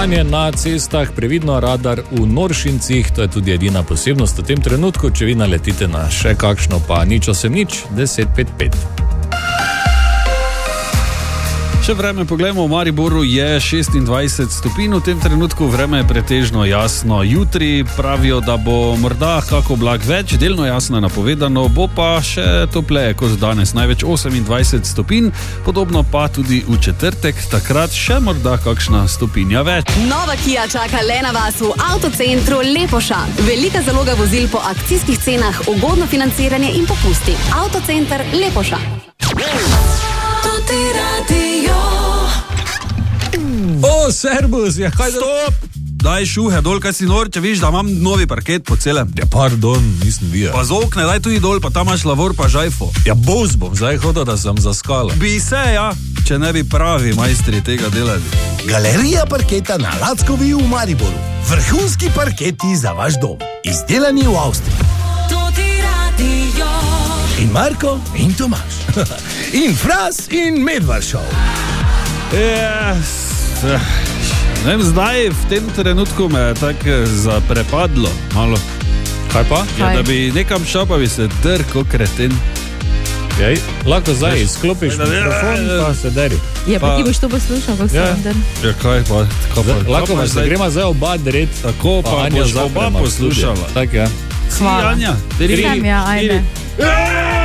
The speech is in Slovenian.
Stanje na cestah, previdno, radar v Noršincih, to je tudi edina posebnost v tem trenutku, če vi naletite na še kakšno, pa nič 1055. Še vreme, poglejmo, v Mariboru je 26 stopinj, v tem trenutku vreme je pretežno jasno. Jutri pravijo, da bo morda kako oblak več, delno jasno je napovedano, bo pa še topleje kot danes, največ 28 stopinj, podobno pa tudi v četrtek, takrat še morda kakšna stopinja več. Nova Kia čaka le na vas v avtocentru Lepoša. Velika zaloga vozil po akcijskih cenah, ugodno financiranje in popusti. Avtocenter Lepoša. O, servus, ja, kaj Stop! Daj šuhe dol, kaj si nor, če viš, da imam novi parket po celem. Ja, pardon, nisem videl. Pa z okne, daj tudi dol, pa tam imaš lavor pa žajfo. Ja, boz bom zdaj hodil, da sem zaskala. Bi se, ja, če ne bi pravi majstri tega delali. Galerija parketa na Lackovi v Mariboru. Vrhunski parketi za vaš dom. Izdelani v Avstriji. In Marko in Tomaž. In Fras in Medvaršov. Ne vem, zdaj v tem trenutku me je tako zaprepadlo malo. Kaj pa? Ja, da bi nekam šel, pa bi se drko kreten. Jej, lahko zdaj izklopiš mikrofon, pa se deri. Ja, pa ti boš to poslušal, kako se vam den. Ja, kaj pa? Lahko pa se gremo zdaj oba dret. Tako, pa boš oba poslušala. Tak, ja. Hvala. Anja, Idem, ja, ajde.